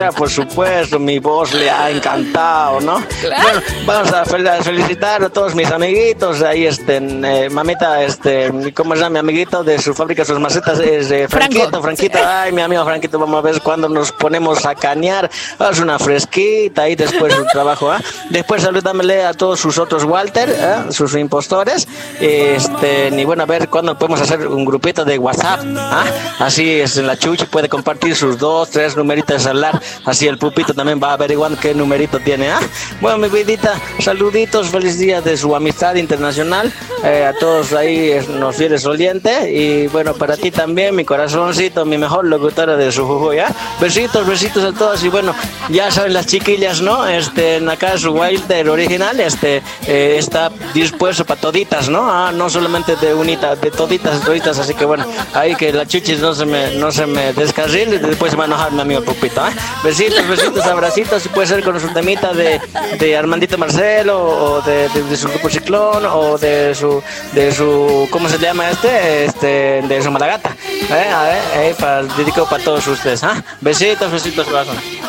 Por supuesto, mi voz le ha encantado, ¿no? Claro. Bueno, vamos a felicitar a todos mis amiguitos. Ahí, mamita, ¿cómo se llama mi amiguito de su fábrica, sus macetas? Es Franquito. Ay, mi amigo Franquito, vamos a ver cuándo nos ponemos a cañar. Haz una fresquita ahí después del trabajo, ¿ah? Después salúdamele a todos sus otros Walter, sus impostores. Y bueno, a ver cuándo podemos hacer un grupito de WhatsApp, ¿ah? Así la Chuchi puede compartir sus 2, 3 numeritos de celular. Así el pupito también va averiguando qué numerito tiene, ¿ah? Bueno, mi vidita, saluditos, feliz día de su amistad internacional, a todos ahí los fieles oyentes, y bueno, para ti también, mi corazoncito, mi mejor locutora de su Jujuy, ¿ah? Besitos a todos, y bueno, ya saben las chiquillas, ¿no? Acá su Wilder original, está dispuesto para toditas, ¿no? No solamente de unita, de toditas, así que bueno, ahí que la Chuchis no se me descarrile, y después se va a enojar mi amigo pupito, ¿eh? Besitos, abracitos, si puede ser con su temita de Armandito Marcelo, o de su grupo Ciclón, o de su ¿cómo se llama de su Malagata, dedicado para todos ustedes, besitos, corazón.